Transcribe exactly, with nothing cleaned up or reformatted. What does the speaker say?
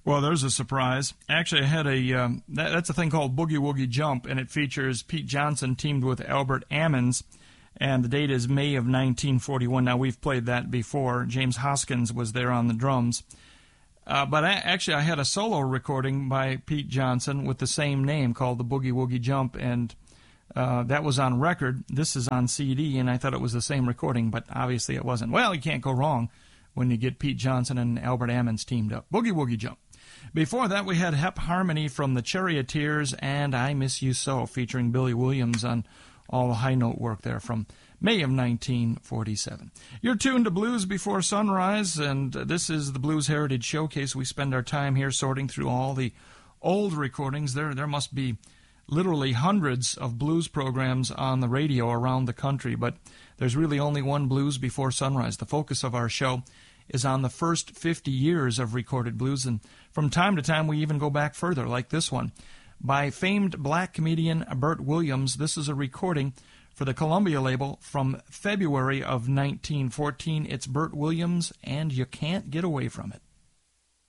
Well, there's a surprise. Actually, I had a um, that, that's a thing called Boogie Woogie Jump, and it features Pete Johnson teamed with Albert Ammons, and the date is May of nineteen forty-one. Now, we've played that before. James Hoskins was there on the drums. Uh, but I, actually, I had a solo recording by Pete Johnson with the same name called the Boogie Woogie Jump, and uh, that was on record. This is on C D, and I thought it was the same recording, but obviously it wasn't. Well, you can't go wrong when you get Pete Johnson and Albert Ammons teamed up. Boogie Woogie Jump. Before that, we had Hep Harmony from the Charioteers and I Miss You So, featuring Billy Williams on all the high note work there from May of nineteen forty-seven. You're tuned to Blues Before Sunrise, and this is the Blues Heritage Showcase. We spend our time here sorting through all the old recordings. There, there must be literally hundreds of blues programs on the radio around the country, but there's really only one Blues Before Sunrise. The focus of our show is on the first fifty years of recorded blues, and from time to time we even go back further, like this one. By famed black comedian Bert Williams, this is a recording for the Columbia label from February of nineteen fourteen. It's Bert Williams, and you can't get away from it.